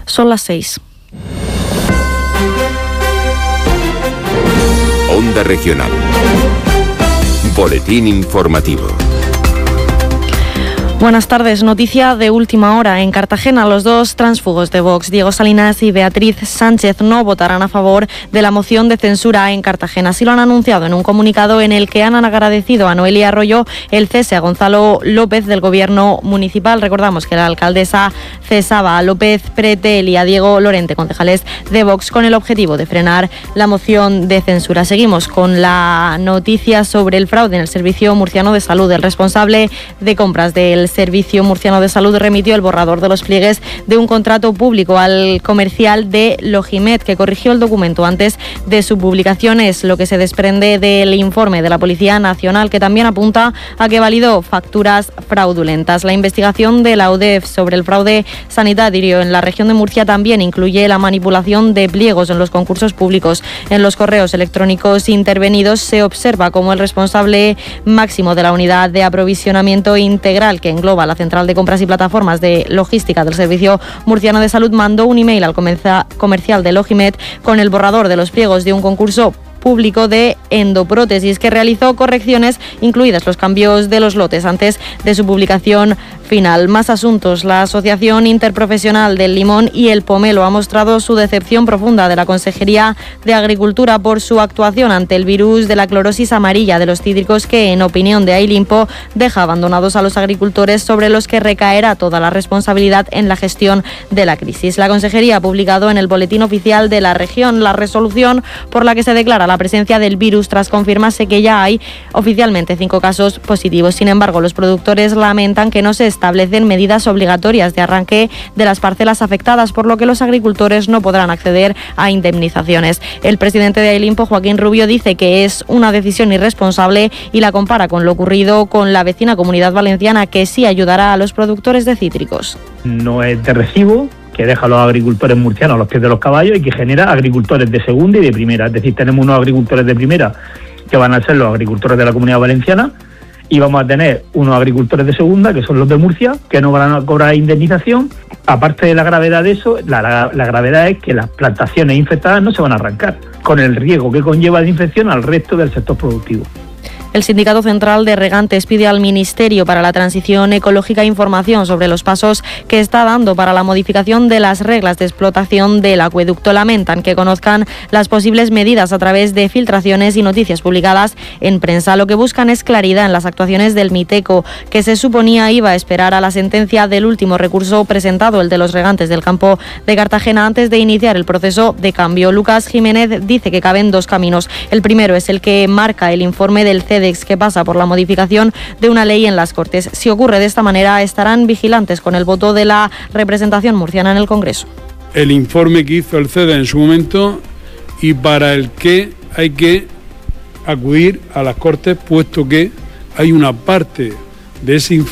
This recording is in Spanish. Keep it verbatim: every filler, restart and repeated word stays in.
Son las seis. Onda Regional. Boletín informativo. Buenas tardes. Noticia de última hora. En Cartagena, los dos tránsfugos de Vox, Diego Salinas y Beatriz Sánchez, no votarán a favor de la moción de censura en Cartagena. Así lo han anunciado en un comunicado en el que han agradecido a Noelia Arroyo el cese a Gonzalo López del gobierno municipal. Recordamos que la alcaldesa cesaba a López Pretel y a Diego Lorente, concejales de Vox, con el objetivo de frenar la moción de censura. Seguimos con la noticia sobre el fraude en el Servicio Murciano de Salud. El responsable de compras del Servicio Murciano de Salud remitió el borrador de los pliegues de un contrato público al comercial de Logimed, que corrigió el documento antes de su publicación. Es lo que se desprende del informe de la Policía Nacional, que también apunta a que validó facturas fraudulentas. La investigación de la U D E F sobre el fraude sanitario en la región de Murcia también incluye la manipulación de pliegos en los concursos públicos. En los correos electrónicos intervenidos se observa como el responsable máximo de la unidad de aprovisionamiento integral, que engloba la central de compras y plataformas de logística del Servicio Murciano de Salud, mandó un email al comercial de Logimed con el borrador de los pliegos de un concurso público de endoprótesis, que realizó correcciones, incluidas los cambios de los lotes, antes de su publicación final. Más asuntos. La Asociación Interprofesional del Limón y el Pomelo ha mostrado su decepción profunda de la Consejería de Agricultura por su actuación ante el virus de la clorosis amarilla de los cítricos, que, en opinión de Ailimpo, deja abandonados a los agricultores, sobre los que recaerá toda la responsabilidad en la gestión de la crisis. La Consejería ha publicado en el Boletín Oficial de la región la resolución por la que se declara la presencia del virus, tras confirmarse que ya hay oficialmente cinco casos positivos. Sin embargo, los productores lamentan que no se establecen medidas obligatorias de arranque de las parcelas afectadas, por lo que los agricultores no podrán acceder a indemnizaciones. El presidente de Ailimpo, Joaquín Rubio, dice que es una decisión irresponsable y la compara con lo ocurrido con la vecina Comunidad Valenciana, que sí ayudará a los productores de cítricos. No es de recibo que deja a los agricultores murcianos a los pies de los caballos y que genera agricultores de segunda y de primera. Es decir, tenemos unos agricultores de primera que van a ser los agricultores de la Comunidad Valenciana, y vamos a tener unos agricultores de segunda, que son los de Murcia, que no van a cobrar indemnización. Aparte de la gravedad de eso, la, la, la gravedad es que las plantaciones infectadas no se van a arrancar, con el riesgo que conlleva de infección al resto del sector productivo. El Sindicato Central de Regantes pide al Ministerio para la Transición Ecológica información sobre los pasos que está dando para la modificación de las reglas de explotación del acueducto. Lamentan que conozcan las posibles medidas a través de filtraciones y noticias publicadas en prensa. Lo que buscan es claridad en las actuaciones del Miteco, que se suponía iba a esperar a la sentencia del último recurso presentado, el de los regantes del campo de Cartagena, antes de iniciar el proceso de cambio. Lucas Jiménez dice que caben dos caminos. El primero es el que marca el informe del C E D E X, que pasa por la modificación de una ley en las Cortes. Si ocurre de esta manera, estarán vigilantes con el voto de la representación murciana en el Congreso. El informe que hizo el C E D E en su momento, y para el que hay que acudir a las Cortes, puesto que hay una parte de ese informe